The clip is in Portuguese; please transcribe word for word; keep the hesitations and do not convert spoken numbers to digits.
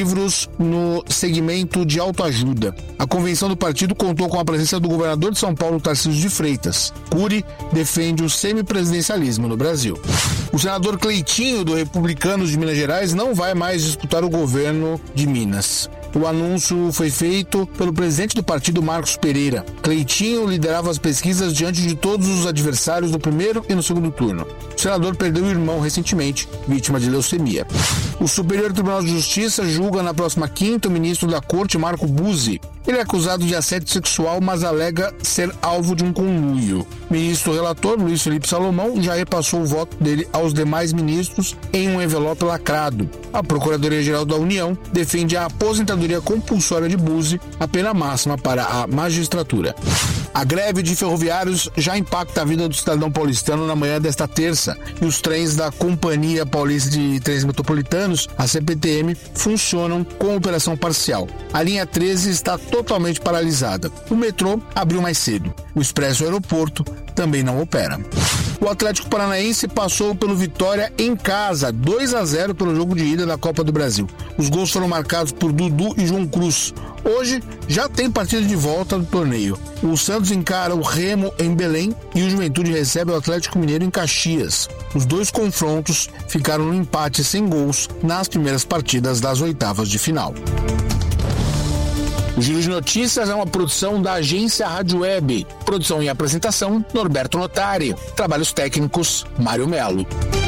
livros no segmento de autoajuda. A convenção do partido contou com a presença do governador de São Paulo, Tarcísio de Freitas. Cury defende o semipresidencialismo no Brasil. O senador Cleitinho, do Republicanos de Minas Gerais, não vai mais disputar o governo de Minas. O anúncio foi feito pelo presidente do partido, Marcos Pereira. Cleitinho liderava as pesquisas diante de todos os adversários no primeiro e no segundo turno. O senador perdeu o irmão recentemente, vítima de leucemia. O Superior Tribunal de Justiça julga na próxima quinta o ministro da Corte, Marco Buzzi. Ele é acusado de assédio sexual, mas alega ser alvo de um conluio. O ministro relator, Luiz Felipe Salomão, já repassou o voto dele aos demais ministros em um envelope lacrado. A Procuradoria-Geral da União defende a aposentadoria compulsória de Buzzi, a pena máxima para a magistratura. A greve de ferroviários já impacta a vida do cidadão paulistano na manhã desta terça, e os trens da Companhia Paulista de Trens Metropolitanos, a C P T M, funcionam com operação parcial. A linha treze está totalmente paralisada. O metrô abriu mais cedo. O Expresso Aeroporto também não opera. O Atlético Paranaense passou pelo Vitória em casa, dois a zero pelo jogo de ida da Copa do Brasil. Os gols foram marcados por Dudu e João Cruz. Hoje já tem partida de volta do torneio. O Santos encara o Remo em Belém e o Juventude recebe o Atlético Mineiro em Caxias. Os dois confrontos ficaram no empate sem gols nas primeiras partidas das oitavas de final. O Giro de Notícias é uma produção da agência Rádio Web. Produção e apresentação, Norberto Notari. Trabalhos técnicos, Mário Melo.